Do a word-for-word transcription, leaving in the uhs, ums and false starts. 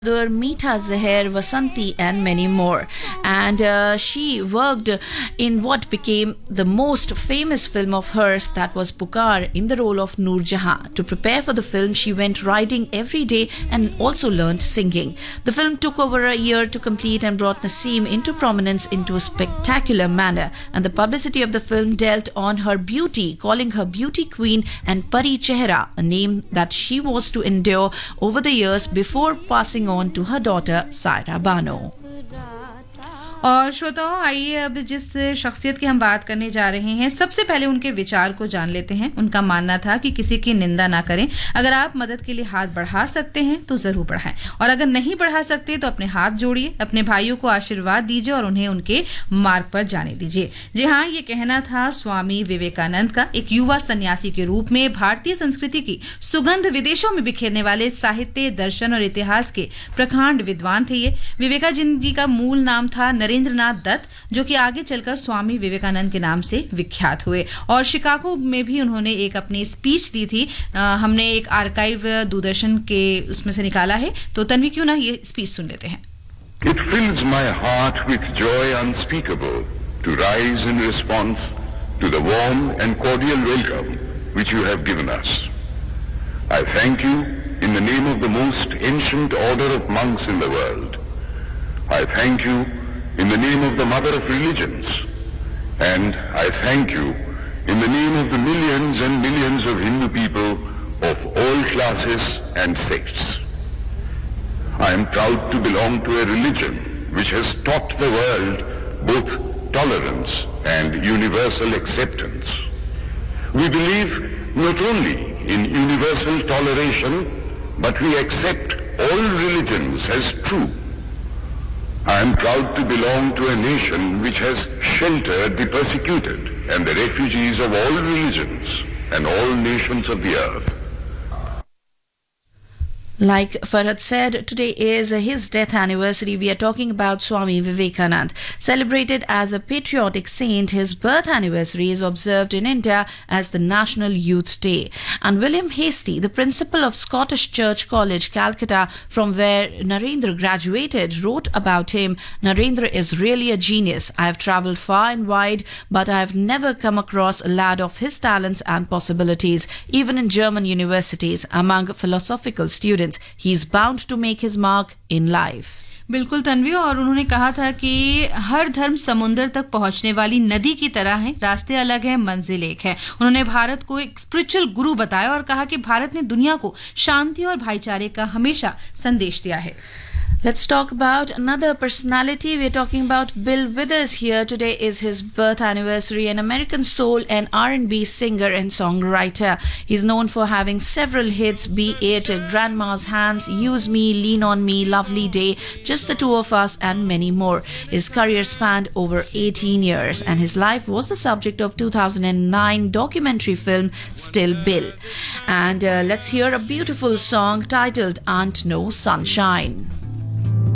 Meeta Zahir, Vasanti, and many more. And uh, she worked in what became the most famous film of hers, that was Pukar, in the role of Noor Jahan. To prepare for the film, she went riding every day and also learned singing. The film took over a year to complete and brought Naseem into prominence into a spectacular manner. And the publicity of the film dealt on her beauty, calling her beauty queen and Pari Chehra, a name that she was to endure over the years before passing on to her daughter Saira Bano. और श्रोताओं, आइए अब जिस शख्सियत की हम बात करने जा रहे हैं, सबसे पहले उनके विचार को जान लेते हैं। उनका मानना था कि किसी की निंदा ना करें, अगर आप मदद के लिए हाथ बढ़ा सकते हैं तो ज़रूर बढ़ाएं, और अगर नहीं बढ़ा सकते तो अपने हाथ जोड़िए, अपने भाइयों को आशीर्वाद दीजिए और उन्हें उनके मार्ग पर जाने दीजिए। जी हाँ, ये कहना था स्वामी विवेकानंद का। एक युवा सन्यासी के रूप में भारतीय संस्कृति की सुगंध विदेशों में बिखेरने वाले साहित्य, दर्शन और इतिहास के प्रकांड विद्वान थे ये। विवेकानंद जी का मूल नाम था नरेंद्रनाथ दत्त, जो कि आगे चलकर स्वामी विवेकानंद के नाम से विख्यात हुए, और शिकागो में भी उन्होंने एक अपनी स्पीच दी थी। आ, हमने एक आर्काइव दूरदर्शन के उसमें से निकाला है, तो तन्वी क्यों ना ये स्पीच सुन लेते हैं। It fills my heart with joy unspeakable to rise in response to the warm and cordial welcome which you have given us. I thank you in the name of the most ancient order of monks in the world. I thank you in the name of the mother of religions, and I thank you in the name of the millions and millions of Hindu people of all classes and sects. I am proud to belong to a religion which has taught the world both tolerance and universal acceptance. We believe not only in universal toleration, but we accept all religions as true. I am proud to belong to a nation which has sheltered the persecuted and the refugees of all religions and all nations of the earth. Like Farhad said, today is his death anniversary. We are talking about Swami Vivekanand. Celebrated as a patriotic saint, his birth anniversary is observed in India as the National Youth Day. And William Hastie, the principal of Scottish Church College, Calcutta, from where Narendra graduated, wrote about him, "Narendra is really a genius. I have travelled far and wide, but I have never come across a lad of his talents and possibilities. Even in German universities, among philosophical students, he is bound to make his mark in life." बिल्कुल तन्वी, और उन्होंने कहा था कि हर धर्म समुंदर तक पहुंचने वाली नदी की तरह है, रास्ते अलग हैं, मंजिल एक है। उन्होंने भारत को एक स्पिरिचुअल गुरु बताया और कहा कि भारत ने दुनिया को शांति और भाईचारे का हमेशा संदेश दिया है। Let's talk about another personality. We're talking about Bill Withers here. Today is his birth anniversary. An American soul and R and B singer and songwriter. He's known for having several hits, be it Grandma's Hands, Use Me, Lean on Me, Lovely Day, Just the Two of Us, and many more. His career spanned over eighteen years, and his life was the subject of two thousand nine documentary film Still Bill. And uh, let's hear a beautiful song titled Aunt No Sunshine.